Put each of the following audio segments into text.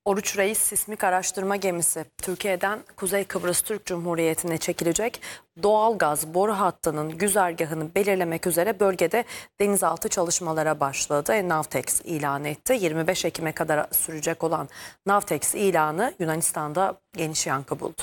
Oruç Reis sismik araştırma gemisi Türkiye'den Kuzey Kıbrıs Türk Cumhuriyeti'ne çekilecek doğalgaz boru hattının güzergahını belirlemek üzere bölgede denizaltı çalışmalara başladı. Navtex ilan etti. 25 Ekim'e kadar sürecek olan Navtex ilanı Yunanistan'da geniş yankı buldu.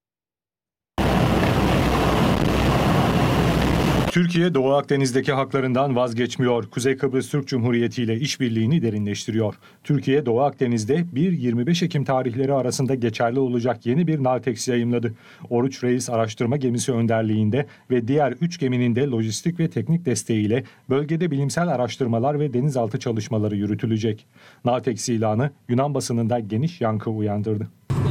Türkiye, Doğu Akdeniz'deki haklarından vazgeçmiyor. Kuzey Kıbrıs Türk Cumhuriyeti ile işbirliğini derinleştiriyor. Türkiye, Doğu Akdeniz'de 1-25 Ekim tarihleri arasında geçerli olacak yeni bir Navtex yayımladı. Oruç Reis araştırma gemisi önderliğinde ve diğer 3 geminin de lojistik ve teknik desteğiyle bölgede bilimsel araştırmalar ve denizaltı çalışmaları yürütülecek. Navtex ilanı Yunan basınında geniş yankı uyandırdı.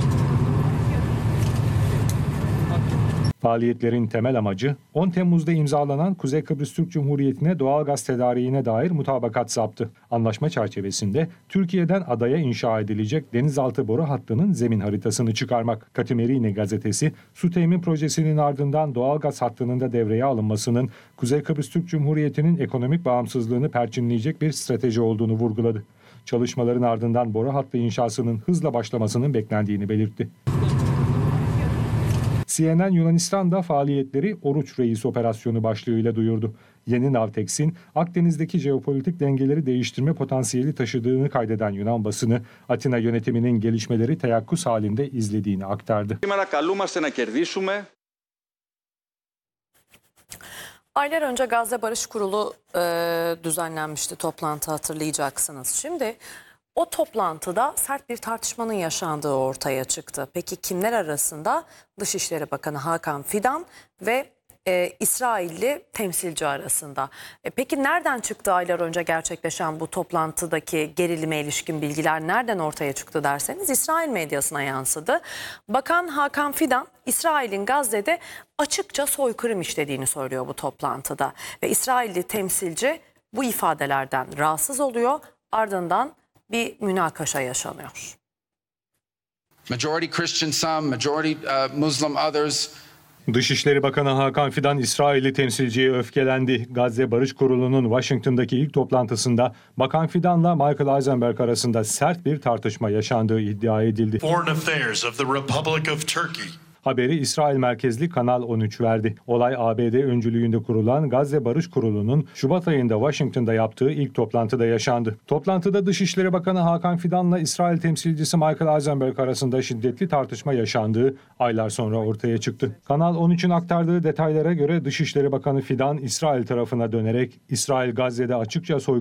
Faaliyetlerin temel amacı 10 Temmuz'da imzalanan Kuzey Kıbrıs Türk Cumhuriyeti'ne doğalgaz tedariğine dair mutabakat zaptı. Anlaşma çerçevesinde Türkiye'den adaya inşa edilecek denizaltı boru hattının zemin haritasını çıkarmak. Katimerine gazetesi, su temin projesinin ardından doğalgaz hattının da devreye alınmasının Kuzey Kıbrıs Türk Cumhuriyeti'nin ekonomik bağımsızlığını perçinleyecek bir strateji olduğunu vurguladı. Çalışmaların ardından boru hattı inşasının hızla başlamasının beklendiğini belirtti. CNN Yunanistan'da faaliyetleri Oruç Reis operasyonu başlığıyla duyurdu. Yeni Navtex'in Akdeniz'deki jeopolitik dengeleri değiştirme potansiyeli taşıdığını kaydeden Yunan basını, Atina yönetiminin gelişmeleri teyakkuz halinde izlediğini aktardı. Aylar önce Gazze Barış Kurulu düzenlenmişti, toplantı hatırlayacaksınız. Şimdi o toplantıda sert bir tartışmanın yaşandığı ortaya çıktı. Peki kimler arasında? Dışişleri Bakanı Hakan Fidan ve İsrailli temsilci arasında. Peki nereden çıktı aylar önce gerçekleşen bu toplantıdaki gerilime ilişkin bilgiler nereden ortaya çıktı derseniz İsrail medyasına yansıdı. Bakan Hakan Fidan, İsrail'in Gazze'de açıkça soykırım işlediğini söylüyor bu toplantıda. Ve İsrailli temsilci bu ifadelerden rahatsız oluyor. Ardından bir münakaşa yaşanıyor. Majority Christian some, majority Muslim others. Dışişleri Bakanı Hakan Fidan, İsrailli temsilciye öfkelendi. Gazze Barış Kurulu'nun Washington'daki ilk toplantısında Bakan Fidan'la Michael Eisenberg arasında sert bir tartışma yaşandığı iddia edildi. Foreign Affairs of the Republic of Turkey. Haberi İsrail merkezli Kanal 13 verdi. Olay ABD öncülüğünde kurulan Gazze Barış Kurulu'nun Şubat ayında Washington'da yaptığı ilk toplantıda yaşandı. Toplantıda Dışişleri Bakanı Hakan Fidan'la İsrail temsilcisi Michael Eisenberg arasında şiddetli tartışma yaşandığı aylar sonra ortaya çıktı. Kanal 13'ün aktardığı detaylara göre Dışişleri Bakanı Fidan, İsrail tarafına dönerek İsrail Gazze'de açıkça soykırım